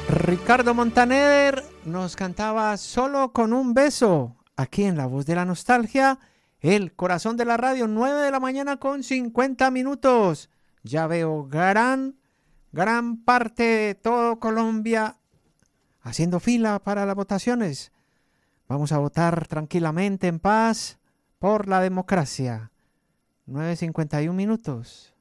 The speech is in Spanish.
Ricardo Montaner nos cantaba Solo con un beso, aquí en La Voz de la Nostalgia, el corazón de la radio, 9 de la mañana con 50 minutos. Ya veo gran parte de todo Colombia haciendo fila para las votaciones. Vamos a votar tranquilamente, en paz, por la democracia. 9:51 minutos.